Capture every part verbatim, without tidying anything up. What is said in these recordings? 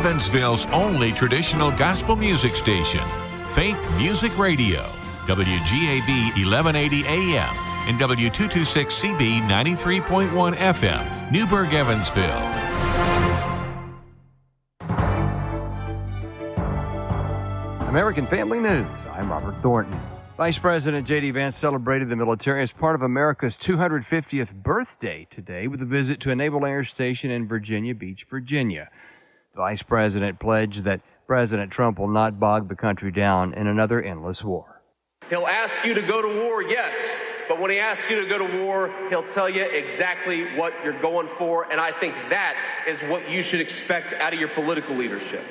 Evansville's only traditional gospel music station, Faith Music Radio, W G A B eleven eighty A M and W two twenty-six C B ninety-three point one F M, Newburgh, Evansville. American Family News. I'm Robert Thornton. Vice President J D. Vance celebrated the military as part of America's two hundred fiftieth birthday today with a visit to a Naval Air Station in Virginia Beach, Virginia. The Vice President pledged that President Trump will not bog the country down in another endless war. He'll ask you to go to war, yes, but when he asks you to go to war, he'll tell you exactly what you're going for, and I think that is what you should expect out of your political leadership.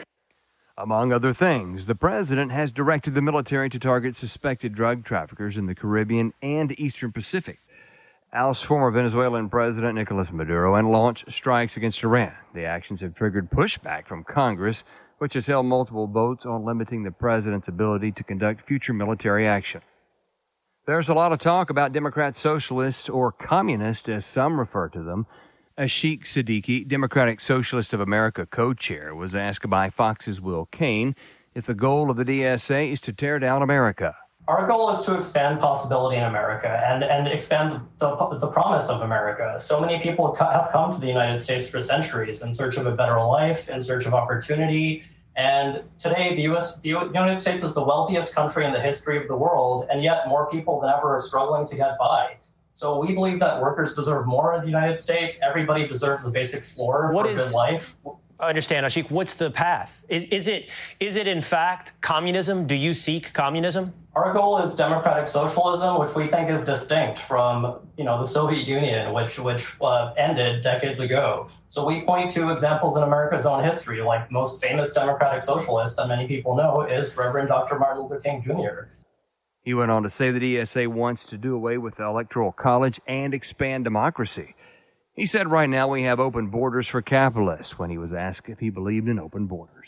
Among other things, the president has directed the military to target suspected drug traffickers in the Caribbean and Eastern Pacific, oust former Venezuelan President Nicolas Maduro, and launch strikes against Iran. The actions have triggered pushback from Congress, which has held multiple votes on limiting the president's ability to conduct future military action. There's a lot of talk about Democrat socialists, or communists as some refer to them. Ashik Siddiqui, Democratic Socialist of America co-chair, was asked by Fox's Will Cain if the goal of the D S A is to tear down America. Our goal is to expand possibility in America and, and expand the, the promise of America. So many people have come to the United States for centuries in search of a better life, in search of opportunity. And today, the U S, the United States is the wealthiest country in the history of the world, and yet more people than ever are struggling to get by. So we believe that workers deserve more in the United States. Everybody deserves the basic floor what for is, a good life. I understand, Ashik. What's the path? Is, is it is it in fact communism? Do you seek communism? Our goal is democratic socialism, which we think is distinct from, you know, the Soviet Union, which which uh, ended decades ago. So we point to examples in America's own history, like the most famous democratic socialist that many people know is Reverend Doctor Martin Luther King Junior He went on to say the D S A wants to do away with the Electoral College and expand democracy. He said right now we have open borders for capitalists when he was asked if he believed in open borders.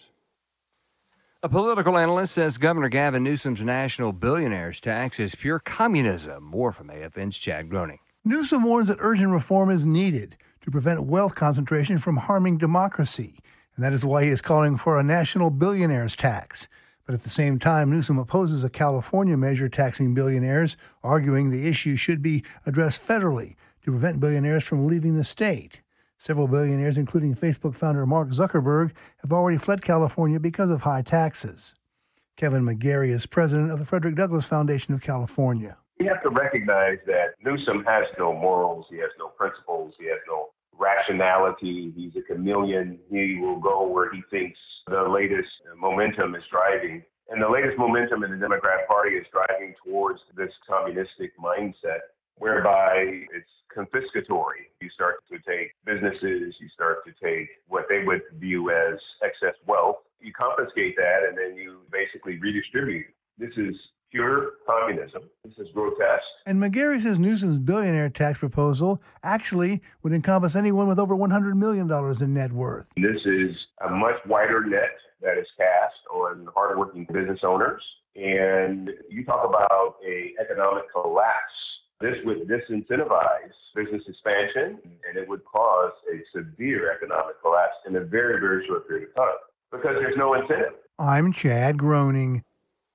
A political analyst says Governor Gavin Newsom's national billionaires tax is pure communism. More from A F N's Chad Groening. Newsom warns that urgent reform is needed to prevent wealth concentration from harming democracy, and that is why he is calling for a national billionaires tax. But at the same time, Newsom opposes a California measure taxing billionaires, arguing the issue should be addressed federally to prevent billionaires from leaving the state. Several billionaires, including Facebook founder Mark Zuckerberg, have already fled California because of high taxes. Kevin McGarry is president of the Frederick Douglass Foundation of California. You have to recognize that Newsom has no morals, he has no principles, he has no rationality. He's a chameleon. He will go where he thinks the latest momentum is driving. And the latest momentum in the Democrat Party is driving towards this communistic mindset, whereby it's confiscatory. You start to take businesses, you start to take what they would view as excess wealth, you confiscate that, and then you basically redistribute. This is pure communism. This is grotesque. And McGarry says Newsom's billionaire tax proposal actually would encompass anyone with over one hundred million dollars in net worth. This is a much wider net that is cast on hardworking business owners. And you talk about an economic collapse. This would disincentivize business expansion, and it would cause a severe economic collapse in a very, very short period of time because there's no incentive. I'm Chad Groening.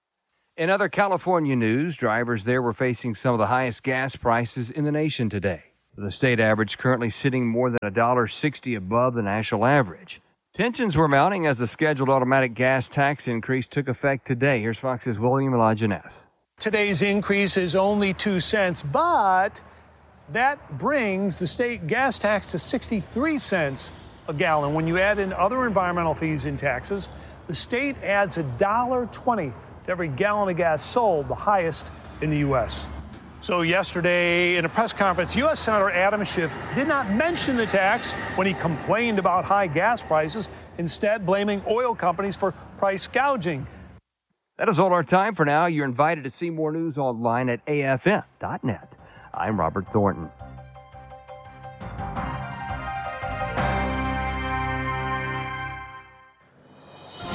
In other California news, drivers there were facing some of the highest gas prices in the nation today. The state average currently sitting more than one dollar sixty above the national average. Tensions were mounting as the scheduled automatic gas tax increase took effect today. Here's Fox's William Elijah Ness. Today's increase is only two cents, but that brings the state gas tax to sixty-three cents a gallon. When you add in other environmental fees and taxes, the state adds one dollar twenty to every gallon of gas sold, the highest in the U S. So yesterday in a press conference, U S Senator Adam Schiff did not mention the tax when he complained about high gas prices, instead blaming oil companies for price gouging. That is all our time for now. You're invited to see more news online at A F N dot net. I'm Robert Thornton.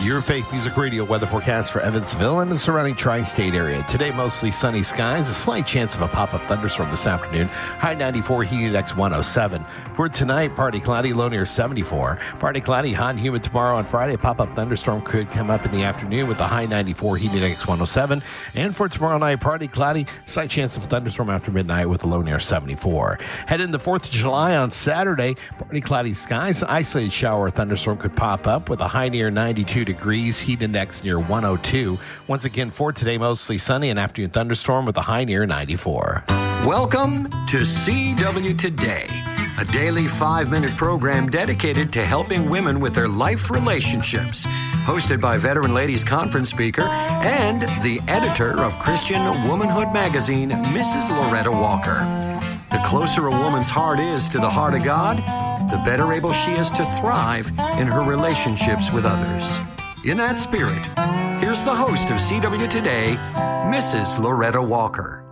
Your Faith Music Radio weather forecast for Evansville and the surrounding tri-state area. Today, mostly sunny skies, a slight chance of a pop-up thunderstorm this afternoon. High ninety-four, humid index one oh seven. For tonight, partly cloudy, low near seventy-four. Partly cloudy, hot and humid tomorrow on Friday. A pop-up thunderstorm could come up in the afternoon with a high ninety-four, humid index one oh seven. And for tomorrow night, partly cloudy, slight chance of a thunderstorm after midnight with a low near seventy-four. Head into fourth of July on Saturday, partly cloudy skies. An isolated shower or thunderstorm could pop up with a high near ninety-two degrees, heat index near one oh two. Once again, for today, mostly sunny, an afternoon thunderstorm with a high near ninety-four. Welcome to C W Today, a daily five-minute program dedicated to helping women with their life relationships. Hosted by Veteran Ladies Conference speaker and the editor of Christian Womanhood magazine, Missus Loretta Walker. The closer a woman's heart is to the heart of God, the better able she is to thrive in her relationships with others. In that spirit, here's the host of C W Today, Missus Loretta Walker.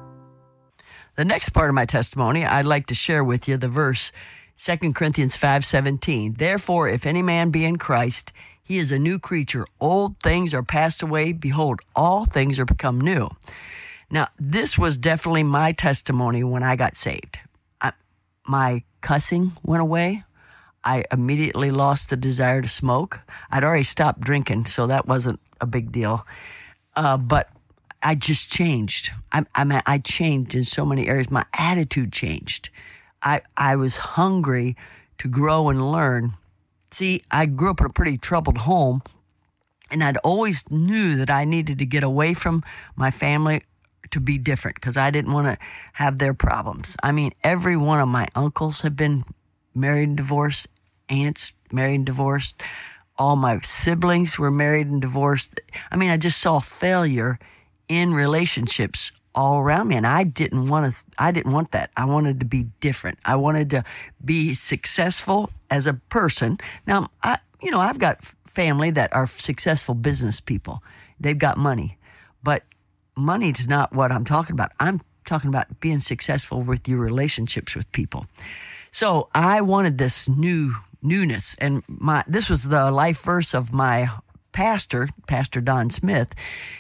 The next part of my testimony, I'd like to share with you the verse, Second Corinthians five seventeen. Therefore, if any man be in Christ, he is a new creature. Old things are passed away. Behold, all things are become new. Now, this was definitely my testimony when I got saved. I, my cussing went away. I immediately lost the desire to smoke. I'd already stopped drinking, so that wasn't a big deal. Uh, but I just changed. I, I mean, I changed in so many areas. My attitude changed. I I was hungry to grow and learn. See, I grew up in a pretty troubled home, and I'd always knew that I needed to get away from my family to be different because I didn't want to have their problems. I mean, every one of my uncles have been married and divorced, aunts married and divorced. All my siblings were married and divorced. I mean, I just saw failure in relationships all around me, and I didn't want to. I didn't want that. I wanted to be different. I wanted to be successful as a person. Now, I, you know, I've got family that are successful business people. They've got money, but money's not what I'm talking about. I'm talking about being successful with your relationships with people. So I wanted this new newness, and my this was the life verse of my pastor, Pastor Don Smith,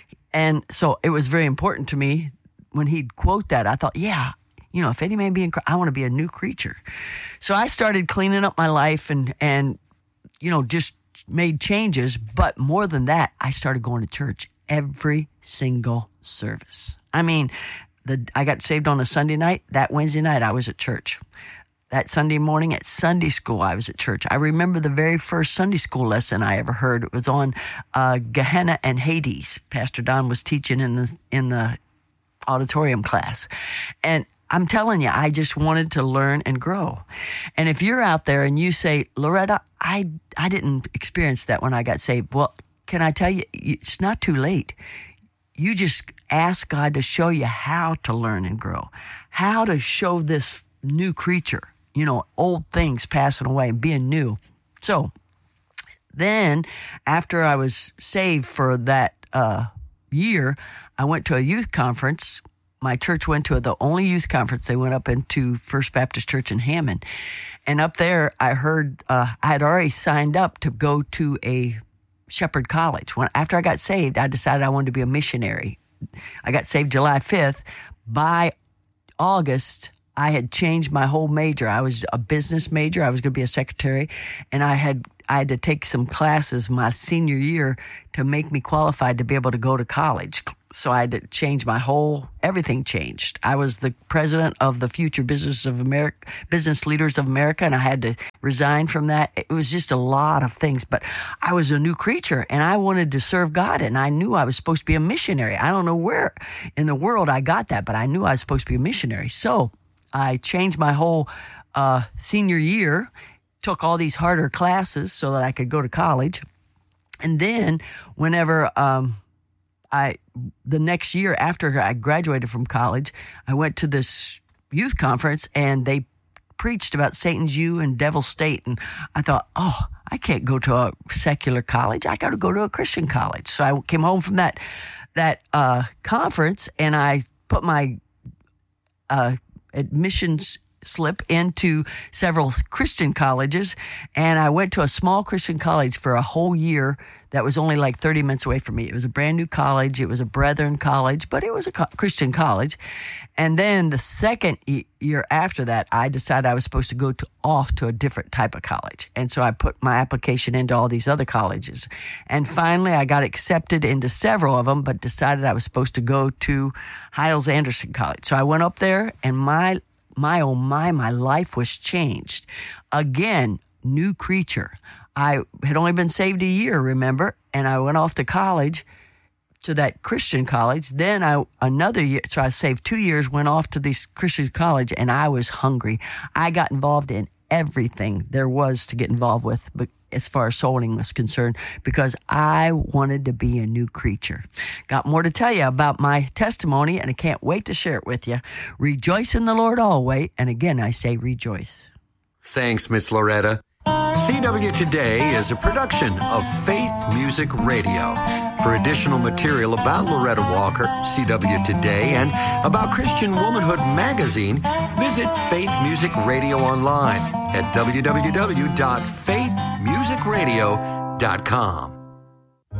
and so it was very important to me when he'd quote that. I thought, yeah, you know, if any man be in Christ, I want to be a new creature. So I started cleaning up my life and and you know just made changes, but more than that, I started going to church every single service. I mean, the I got saved on a Sunday night. That Wednesday night, I was at church. That Sunday morning at Sunday school, I was at church. I remember the very first Sunday school lesson I ever heard. It was on uh, Gehenna and Hades. Pastor Don was teaching in the in the auditorium class. And I'm telling you, I just wanted to learn and grow. And if you're out there and you say, Loretta, I, I didn't experience that when I got saved. Well, can I tell you, it's not too late. You just ask God to show you how to learn and grow, how to show this new creature, you know, old things passing away and being new. So then after I was saved for that uh, year, I went to a youth conference. My church went to the only youth conference. They went up into First Baptist Church in Hammond. And up there, I heard, uh, I had already signed up to go to a Shepherd College. When After I got saved, I decided I wanted to be a missionary. I got saved July fifth. By August, I had changed my whole major. I was a business major. I was going to be a secretary. And I had I had to take some classes my senior year to make me qualified to be able to go to college. So I had to change my whole, everything changed. I was the president of the Future Business of America, Business Leaders of America, and I had to resign from that. It was just a lot of things, but I was a new creature, and I wanted to serve God, and I knew I was supposed to be a missionary. I don't know where in the world I got that, but I knew I was supposed to be a missionary. So I changed my whole uh, senior year, took all these harder classes so that I could go to college. And then whenever um, I, the next year after I graduated from college, I went to this youth conference and they preached about Satan's U and Devil's State. And I thought, oh, I can't go to a secular college. I got to go to a Christian college. So I came home from that, that uh, conference and I put my uh, admissions slip into several Christian colleges, and I went to a small Christian college for a whole year that was only like thirty minutes away from me. It was a brand new college. It was a Brethren college, but it was a co- Christian college. And then the second e- year after that, I decided I was supposed to go to off to a different type of college. And so I put my application into all these other colleges. And finally, I got accepted into several of them, but decided I was supposed to go to Hyles-Anderson College. So I went up there, and my, my, oh my, my life was changed. Again, new creature. I had only been saved a year, remember? And I went off to college, to that Christian college. Then I another year, so I saved two years, went off to this Christian college, and I was hungry. I got involved in everything there was to get involved with, but as far as soul winning was concerned, because I wanted to be a new creature. Got more to tell you about my testimony, and I can't wait to share it with you. Rejoice in the Lord always, and again I say rejoice. Thanks, Miss Loretta. C W Today is a production of Faith Music Radio. For additional material about Loretta Walker, C W Today, and about Christian Womanhood Magazine, visit Faith Music Radio online at w w w dot faith music radio dot com.